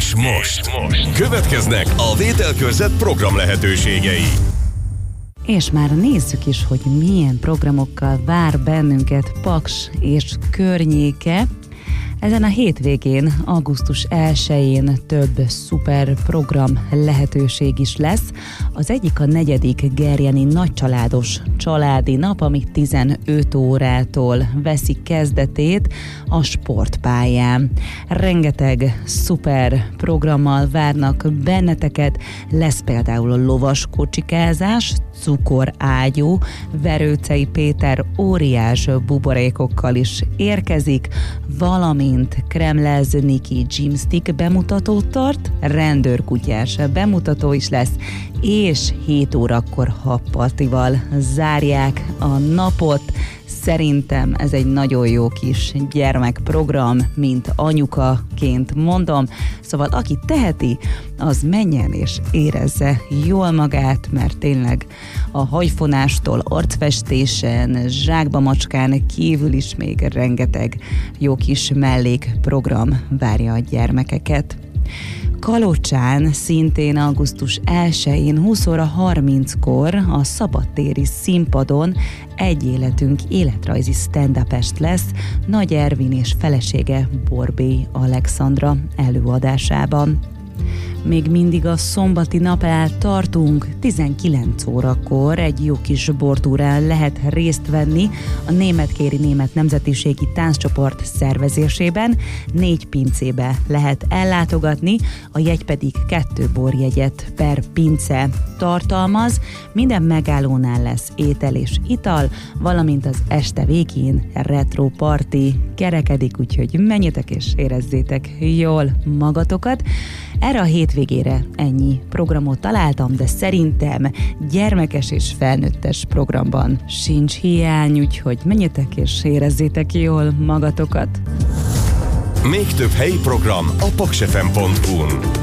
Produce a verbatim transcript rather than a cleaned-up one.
És most, most következnek a Vételkörzet program lehetőségei. És már nézzük is, hogy milyen programokkal vár bennünket Paks és környéke. Ezen a hétvégén, augusztus elsején több szuper program lehetőség is lesz. Az egyik a negyedik gerjeni nagycsaládos családi nap, ami tizenöt órától veszi kezdetét a sportpályán. Rengeteg szuper programmal várnak benneteket, lesz például a lovas kocsikázás, cukorágyú, Verőcei Péter óriás buborékokkal is érkezik, valamint Kremlez Niki Gymstick bemutatót tart, rendőrkutyás bemutató is lesz, és hét órakor habpartival zárják a napot. Szerintem ez egy nagyon jó kis gyermekprogram, mint anyukaként mondom. Szóval aki teheti, az menjen és érezze jól magát, mert tényleg a hajfonástól arcfestésen, zsákba macskán kívül is még rengeteg jó kis mellékprogram várja a gyermekeket. Kalocsán szintén augusztus elsején húsz óra harminckor a szabadtéri színpadon Egy életünk életrajzi stand-up-est lesz Nagy Ervin és felesége Borbély Alexandra előadásában. Még mindig a szombati napnál tartunk, tizenkilenc órakor egy jó kis bortúrán lehet részt venni a Németkéri Német Nemzetiségi Tánccsoport szervezésében, négy pincébe lehet ellátogatni, a jegy pedig kettő borjegyet per pince tartalmaz, minden megállónál lesz étel és ital, valamint az este végén retro party kerekedik, úgyhogy menjetek és érezzétek jól magatokat. Erre a hétvégére ennyi programot találtam, de szerintem gyermekes és felnőttes programban sincs hiány, úgyhogy menjetek és érezzétek jól magatokat. Még több helyi program a paksefem pont hu-n.